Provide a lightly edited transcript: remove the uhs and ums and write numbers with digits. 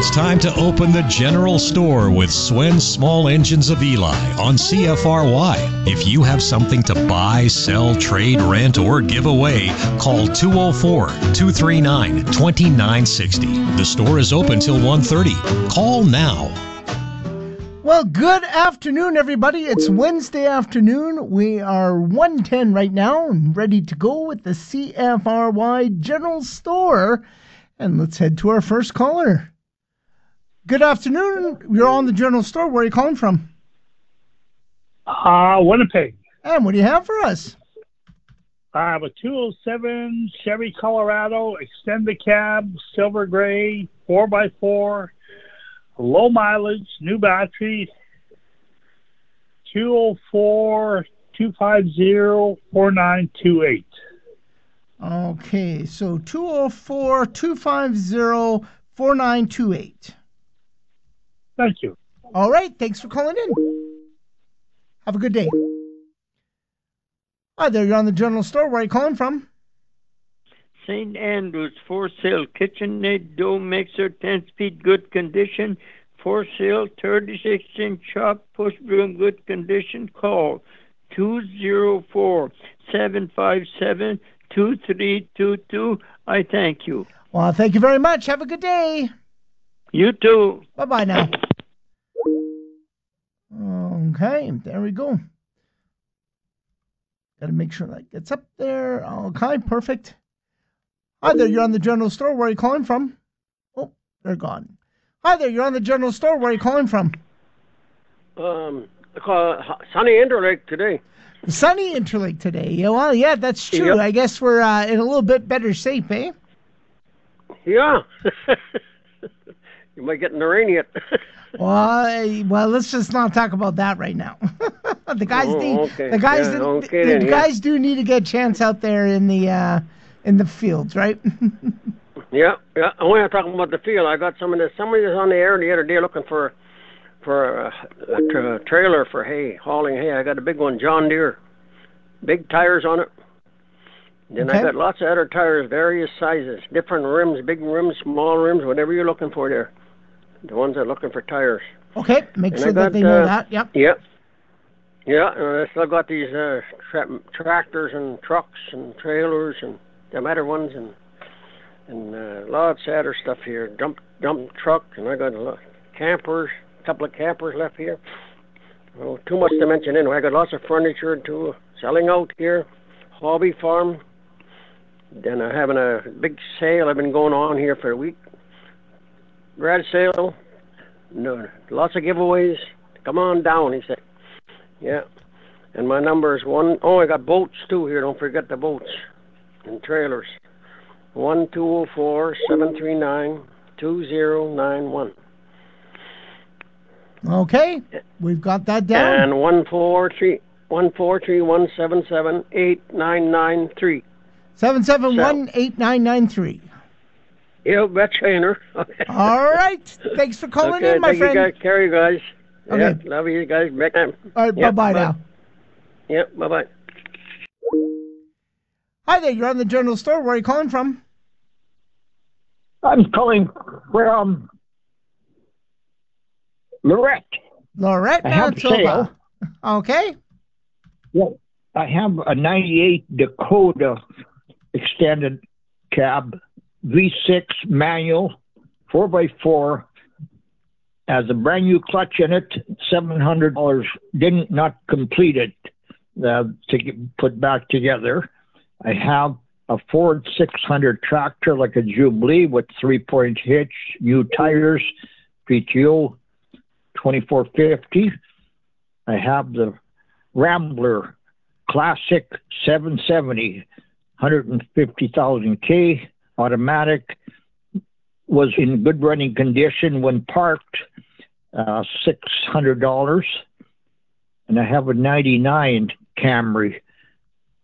It's time to open the general store with Swen's Small Engines of Eli on CFRY. If you have something to buy, sell, trade, rent, or give away, call 204-239-2960. The store is open till 1:30. Call now. Well, good afternoon, everybody. It's Wednesday afternoon. We are 1:10 right now and ready to go with the CFRY General Store. And let's head to our first caller. Good afternoon. You're on the General Store. Where are you calling from? Winnipeg. And what do you have for us? I have a 207 Chevy Colorado, extended cab, silver gray, 4x4, low mileage, new battery, 204-250-4928. Okay, so 204-250-4928. Thank you. All right, thanks for calling in. Have a good day. Hi there, you're on the General Store. Where are you calling from? St. Andrews, for sale, KitchenAid dough mixer, 10-speed, good condition. For sale, 36-inch chop, push broom, good condition. Call 204-757-2322. I thank you. Well, thank you very much. Have a good day. You too. Bye-bye now. Okay, there we go. Got to make sure that gets up there. Okay, perfect. Hi there, you're on the General Store. Where are you calling from? Oh, they're gone. Hi there, you're on the General Store. Where are you calling from? I call Sunny Interlake today. Sunny Interlake today. Yeah, well, yeah, that's true. Yep. I guess we're in a little bit better shape, eh? Yeah. You might get in the rain yet. Well, let's just not talk about that right now. The guys do need to get a chance out there in the fields, right? Yeah. I want to talk about the field. I got somebody was on the air the other day looking for a trailer for hay, hauling hay. I got a big one, John Deere, big tires on it. Then I got lots of other tires, various sizes, different rims, big rims, small rims, whatever you're looking for there. The ones that are looking for tires. Okay, make sure that they know that. Yep. Yep. Yeah, and I still got these tractors and trucks and trailers and them other ones and lots of other stuff here. Dump truck, and I got campers, a couple of campers left here. Oh, too much to mention anyway. I got lots of furniture too, selling out here. Hobby farm. Then I'm having a big sale. I've been going on here for a week. Garage sale. No, lots of giveaways. Come on down, he said. Yeah. And my number is I got boats too here. Don't forget the boats and trailers. 1-204-739-2091. Okay, we've got that down. And 1-431-77-8993. 771-8993. Yeah, betcha. All right. Thanks for calling in, my friend. You guys. Carry you guys. Okay. Yeah, love you guys. Back time. All right, bye-bye now. Yep, bye-bye. Hi there, you're on the General Store. Where are you calling from? I'm calling from Lorette. Lorette, I have Manitoba. Okay. Yeah, I have a 98 Dakota extended cab, V6 manual, 4x4, has a brand new clutch in it, $700. Didn't not complete it to get put back together. I have a Ford 600 tractor like a Jubilee with 3-point hitch, new tires, PTO 2450. I have the Rambler Classic 770, 150,000 K, automatic, was in good running condition when parked, $600. And I have a 99 Camry,